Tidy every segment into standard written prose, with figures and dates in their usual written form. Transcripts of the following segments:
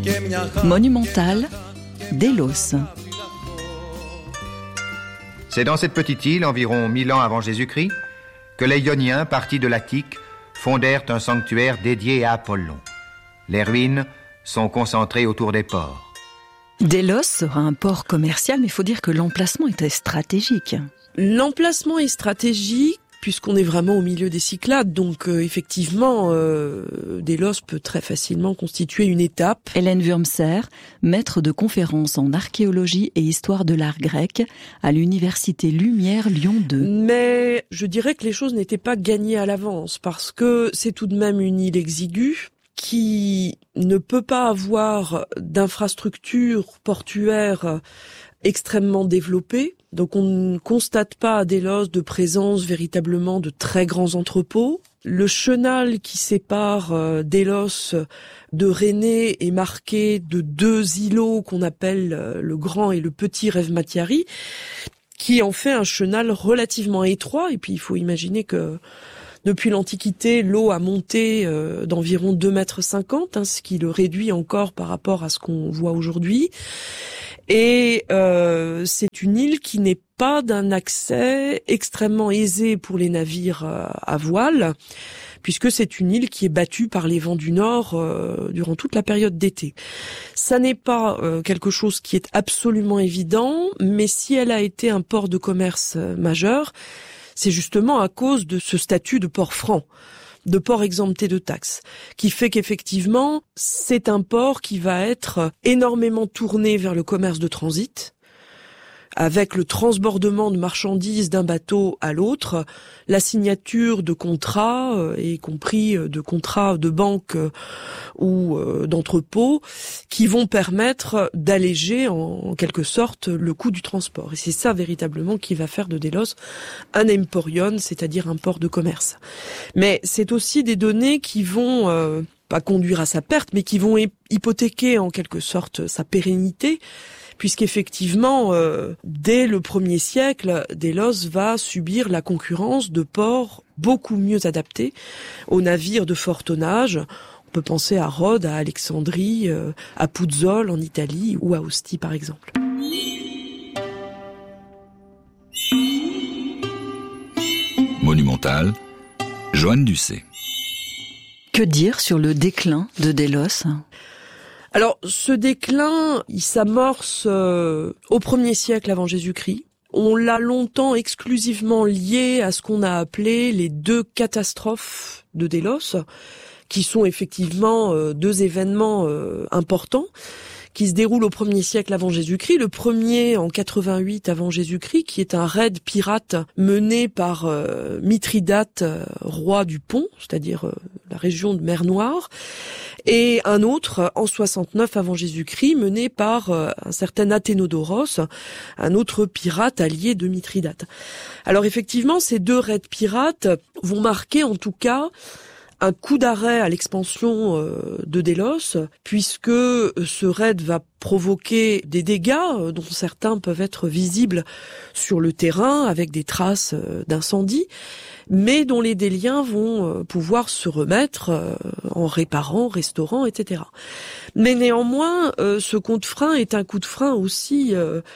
Monumental, Délos. C'est dans cette petite île, environ 1000 ans avant Jésus-Christ, que les Ioniens, partis de l'Attique, fondèrent un sanctuaire dédié à Apollon. Les ruines sont concentrées autour des ports. Délos sera un port commercial, mais il faut dire que l'emplacement était stratégique. L'emplacement est stratégique puisqu'on est vraiment au milieu des Cyclades, donc effectivement, Délos peut très facilement constituer une étape. Hélène Wurmser, maître de conférences en archéologie et histoire de l'art grec à l'université Lumière Lyon 2. Mais je dirais que les choses n'étaient pas gagnées à l'avance, parce que c'est tout de même une île exiguë qui ne peut pas avoir d'infrastructure portuaire extrêmement développée. Donc on ne constate pas à Délos de présence véritablement de très grands entrepôts. Le chenal qui sépare Délos de Rhénée est marqué de 2 îlots qu'on appelle le grand et le petit Revmatiari, qui en fait un chenal relativement étroit. Et puis il faut imaginer que depuis l'Antiquité, l'eau a monté d'environ 2,50 m, ce qui le réduit encore par rapport à ce qu'on voit aujourd'hui. Et c'est une île qui n'est pas d'un accès extrêmement aisé pour les navires à voile, puisque c'est une île qui est battue par les vents du nord durant toute la période d'été. Ça n'est pas quelque chose qui est absolument évident, mais si elle a été un port de commerce majeur, c'est justement à cause de ce statut de port franc, de port exempté de taxes, qui fait qu'effectivement, c'est un port qui va être énormément tourné vers le commerce de transit, avec le transbordement de marchandises d'un bateau à l'autre, la signature de contrats, y compris de contrats de banque ou d'entrepôts, qui vont permettre d'alléger en quelque sorte le coût du transport. Et c'est ça véritablement qui va faire de Délos un emporion, c'est-à-dire un port de commerce. Mais c'est aussi des données qui vont pas conduire à sa perte, mais qui vont hypothéquer en quelque sorte sa pérennité, puisqu'effectivement, dès le 1er siècle, Délos va subir la concurrence de ports beaucoup mieux adaptés aux navires de fort tonnage. On peut penser à Rhodes, à Alexandrie, à Puzzol en Italie ou à Ostie par exemple. Monumental, Joanne Ducé. Que dire sur le déclin de Délos ? Alors, ce déclin, il s'amorce au 1er siècle avant Jésus-Christ. On l'a longtemps exclusivement lié à ce qu'on a appelé les 2 catastrophes de Délos, qui sont effectivement 2 événements importants, qui se déroulent au 1er siècle avant Jésus-Christ. Le premier en 88 avant Jésus-Christ, qui est un raid pirate mené par Mithridate, roi du Pont, c'est-à-dire la région de Mer Noire, et un autre en 69 avant Jésus-Christ mené par un certain Athénodoros, un autre pirate allié de Mithridate. Alors effectivement, ces 2 raids pirates vont marquer en tout cas un coup d'arrêt à l'expansion de Délos, puisque ce raid va provoquer des dégâts dont certains peuvent être visibles sur le terrain avec des traces d'incendie, mais dont les Déliens vont pouvoir se remettre en réparant, restaurant, etc. Mais néanmoins, ce coup de frein est un coup de frein aussi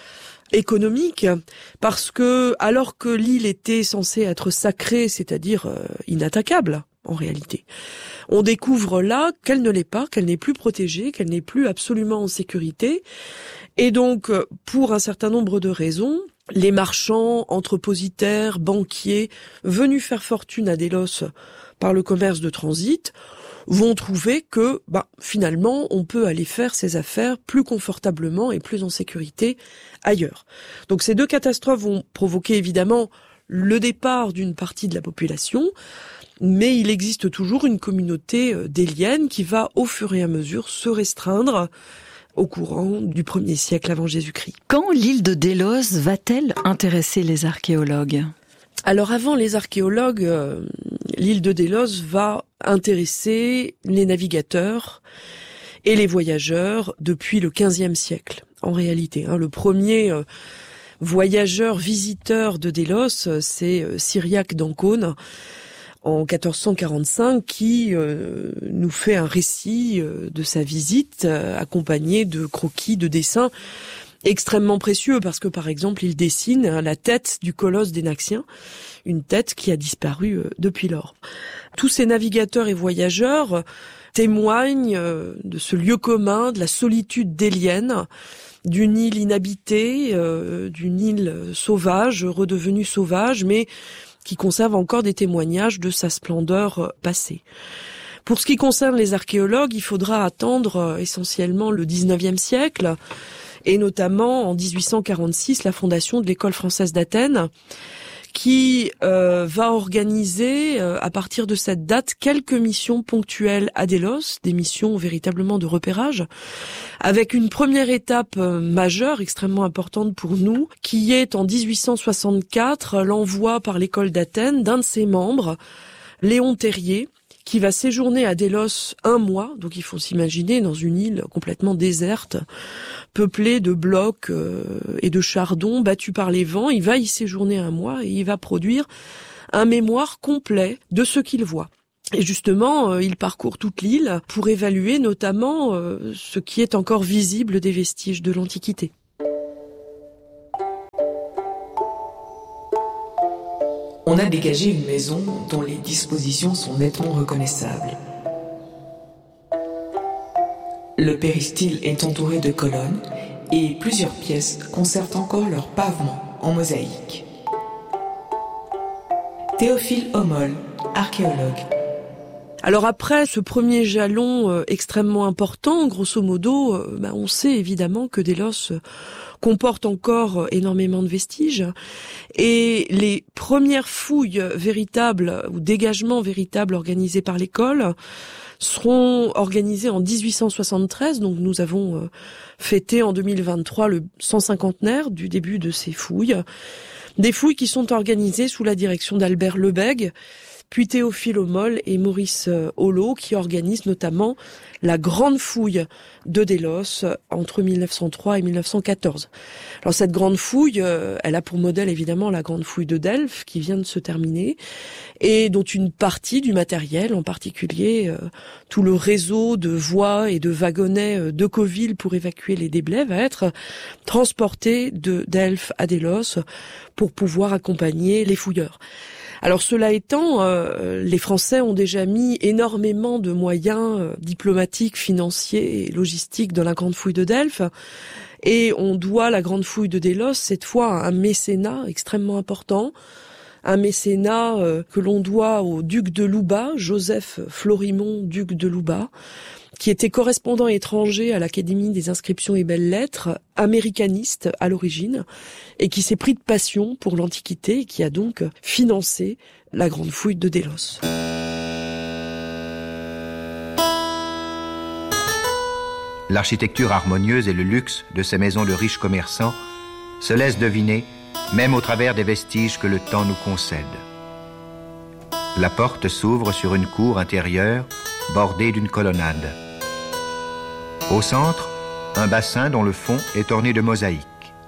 économique, parce que alors que l'île était censée être sacrée, c'est-à-dire inattaquable, en réalité, on découvre là qu'elle ne l'est pas, qu'elle n'est plus protégée, qu'elle n'est plus absolument en sécurité. Et donc, pour un certain nombre de raisons, les marchands, entrepositaires, banquiers, venus faire fortune à Délos par le commerce de transit, vont trouver que, finalement, on peut aller faire ses affaires plus confortablement et plus en sécurité ailleurs. Donc ces 2 catastrophes vont provoquer évidemment le départ d'une partie de la population, mais il existe toujours une communauté délienne qui va au fur et à mesure se restreindre au courant du 1er siècle avant Jésus-Christ. Quand l'île de Délos va-t-elle intéresser les archéologues ? Alors avant les archéologues, l'île de Délos va intéresser les navigateurs et les voyageurs depuis le XVe siècle, en réalité. Le premier voyageur visiteur de Délos, c'est Cyriaque d'Ancône, en 1445 qui nous fait un récit de sa visite accompagné de croquis, de dessins extrêmement précieux parce que par exemple il dessine la tête du colosse des Naxiens, une tête qui a disparu depuis lors. Tous ces navigateurs et voyageurs témoignent de ce lieu commun, de la solitude délienne, d'une île inhabitée, d'une île sauvage, redevenue sauvage, mais qui conserve encore des témoignages de sa splendeur passée. Pour ce qui concerne les archéologues, il faudra attendre essentiellement le 19e siècle, et notamment en 1846 la fondation de l'école française d'Athènes, qui va organiser à partir de cette date quelques missions ponctuelles à Délos, des missions véritablement de repérage, avec une première étape majeure, extrêmement importante pour nous, qui est en 1864 l'envoi par l'école d'Athènes d'un de ses membres, Léon Terrier, qui va séjourner à Délos 1 mois, donc il faut s'imaginer dans une île complètement déserte, peuplée de blocs et de chardons battus par les vents. Il va y séjourner 1 mois et il va produire un mémoire complet de ce qu'il voit. Et justement, il parcourt toute l'île pour évaluer notamment ce qui est encore visible des vestiges de l'Antiquité. On a dégagé une maison dont les dispositions sont nettement reconnaissables. Le péristyle est entouré de colonnes et plusieurs pièces conservent encore leur pavement en mosaïque. Théophile Homolle, archéologue. Alors après ce premier jalon extrêmement important, grosso modo, on sait évidemment que Délos comporte encore énormément de vestiges et les premières fouilles véritables ou dégagements véritables organisés par l'école seront organisés en 1873, donc nous avons fêté en 2023 le 150aire du début de ces fouilles. Des fouilles qui sont organisées sous la direction d'Albert Lebègue, puis Théophile Homolle et Maurice Hollot, qui organisent notamment la grande fouille de Délos entre 1903 et 1914. Alors cette grande fouille, elle a pour modèle évidemment la grande fouille de Delphes qui vient de se terminer et dont une partie du matériel, en particulier tout le réseau de voies et de wagonnets de Decauville pour évacuer les déblais, va être transporté de Delphes à Délos pour pouvoir accompagner les fouilleurs. Alors cela étant, les Français ont déjà mis énormément de moyens diplomatiques, financiers et logistiques dans la grande fouille de Delphes. Et on doit la grande fouille de Délos, cette fois, à un mécénat extrêmement important. Un mécénat que l'on doit au duc de Louba, Joseph Florimond, duc de Louba, qui était correspondant étranger à l'Académie des inscriptions et belles-lettres, américaniste à l'origine, et qui s'est pris de passion pour l'Antiquité et qui a donc financé la grande fouille de Délos. L'architecture harmonieuse et le luxe de ces maisons de riches commerçants se laissent deviner, même au travers des vestiges que le temps nous concède. La porte s'ouvre sur une cour intérieure bordée d'une colonnade. Au centre, un bassin dont le fond est orné de mosaïques.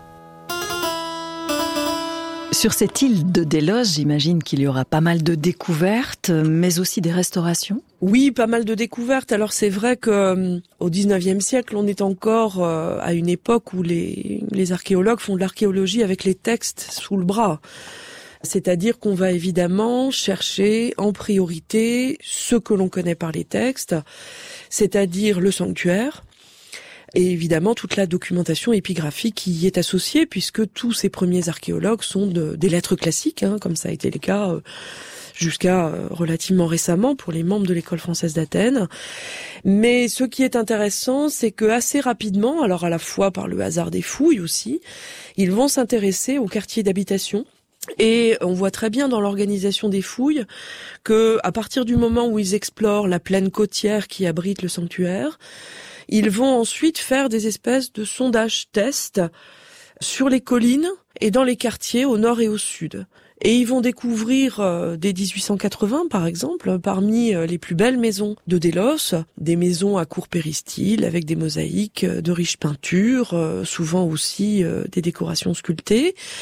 Sur cette île de Délos, j'imagine qu'il y aura pas mal de découvertes, mais aussi des restaurations. Oui, pas mal de découvertes. Alors c'est vrai que au 19e siècle, on est encore à une époque où les archéologues font de l'archéologie avec les textes sous le bras. C'est-à-dire qu'on va évidemment chercher en priorité ce que l'on connaît par les textes, c'est-à-dire le sanctuaire, et évidemment toute la documentation épigraphique qui y est associée, puisque tous ces premiers archéologues sont des lettres classiques, comme ça a été le cas jusqu'à relativement récemment pour les membres de l'école française d'Athènes. Mais ce qui est intéressant, c'est que assez rapidement, alors à la fois par le hasard des fouilles aussi, ils vont s'intéresser aux quartiers d'habitation. Et on voit très bien dans l'organisation des fouilles que, à partir du moment où ils explorent la plaine côtière qui abrite le sanctuaire, ils vont ensuite faire des espèces de sondages tests sur les collines et dans les quartiers au nord et au sud. Et ils vont découvrir dès 1880, par exemple, parmi les plus belles maisons de Délos, des maisons à court péristyle avec des mosaïques, de riches peintures, souvent aussi des décorations sculptées.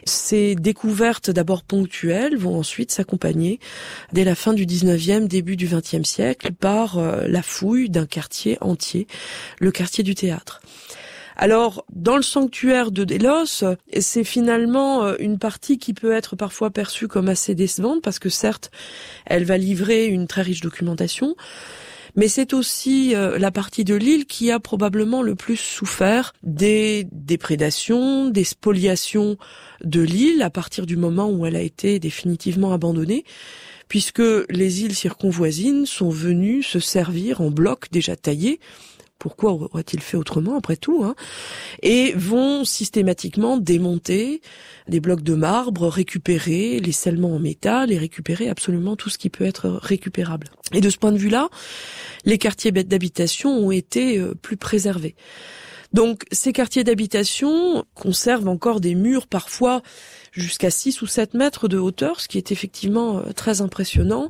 Ces découvertes d'abord ponctuelles vont ensuite s'accompagner dès la fin du 19e, début du 20e siècle par la fouille d'un quartier entier, le quartier du Théâtre. Alors, dans le sanctuaire de Délos, c'est finalement une partie qui peut être parfois perçue comme assez décevante parce que certes, elle va livrer une très riche documentation, mais c'est aussi la partie de l'île qui a probablement le plus souffert des déprédations, des spoliations de l'île à partir du moment où elle a été définitivement abandonnée, puisque les îles circonvoisines sont venues se servir en blocs déjà taillés. Pourquoi aurait-il fait autrement, après tout, et vont systématiquement démonter des blocs de marbre, récupérer les scellements en métal et récupérer absolument tout ce qui peut être récupérable. Et de ce point de vue-là, les quartiers d'habitation ont été plus préservés. Donc ces quartiers d'habitation conservent encore des murs parfois jusqu'à 6 ou 7 mètres de hauteur, ce qui est effectivement très impressionnant.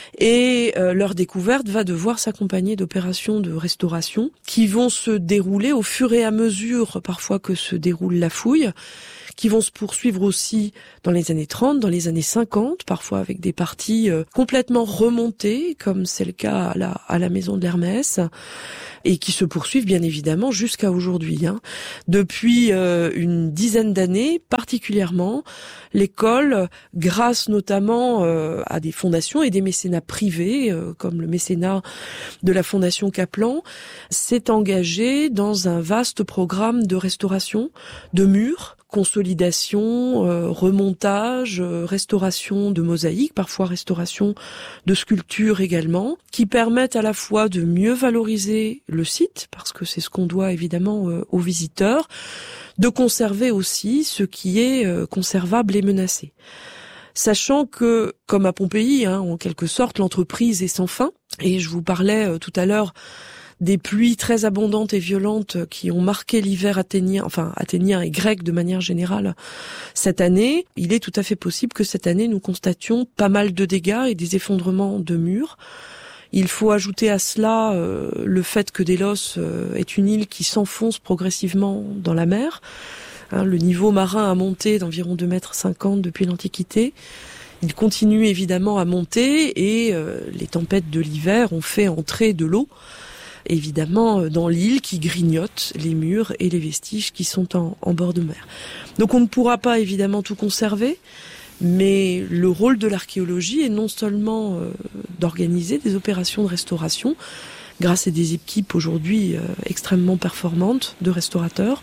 Et leur découverte va devoir s'accompagner d'opérations de restauration qui vont se dérouler au fur et à mesure parfois que se déroule la fouille, qui vont se poursuivre aussi dans les années 30, dans les années 50, parfois avec des parties complètement remontées, comme c'est le cas à la maison de l'Hermès, et qui se poursuivent bien évidemment jusqu'à aujourd'hui. Depuis une dizaine d'années, particulièrement, l'école, grâce notamment à des fondations et des mécénats privés, comme le mécénat de la Fondation Kaplan, s'est engagée dans un vaste programme de restauration de murs, consolidation, remontage, restauration de mosaïques, parfois restauration de sculptures également, qui permettent à la fois de mieux valoriser le site, parce que c'est ce qu'on doit évidemment aux visiteurs, de conserver aussi ce qui est conservable et menacé. Sachant que, comme à Pompéi, en quelque sorte, l'entreprise est sans fin, et je vous parlais tout à l'heure des pluies très abondantes et violentes qui ont marqué l'hiver athénien et grec de manière générale cette année, il est tout à fait possible que cette année nous constations pas mal de dégâts et des effondrements de murs. Il faut ajouter à cela le fait que Délos est une île qui s'enfonce progressivement dans la mer. Le niveau marin a monté d'environ 2,50 m depuis l'Antiquité. Il continue évidemment à monter et les tempêtes de l'hiver ont fait entrer de l'eau évidemment dans l'île qui grignote les murs et les vestiges qui sont en bord de mer. Donc on ne pourra pas évidemment tout conserver, mais le rôle de l'archéologie est non seulement d'organiser des opérations de restauration grâce à des équipes aujourd'hui extrêmement performantes de restaurateurs,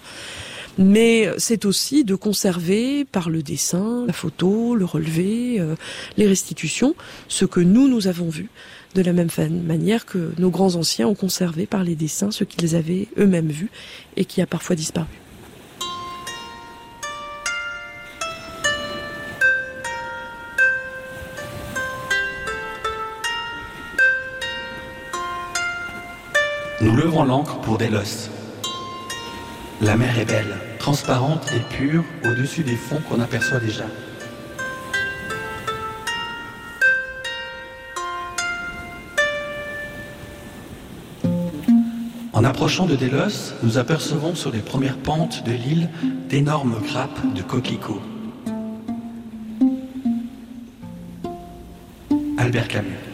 mais c'est aussi de conserver par le dessin, la photo, le relevé, les restitutions, ce que nous avons vu, de la même manière que nos grands anciens ont conservé par les dessins ce qu'ils avaient eux-mêmes vu et qui a parfois disparu. Nous levons l'ancre pour Délos. La mer est belle, transparente et pure au-dessus des fonds qu'on aperçoit déjà. En approchant de Délos, nous apercevons sur les premières pentes de l'île d'énormes grappes de coquelicots. Albert Camus.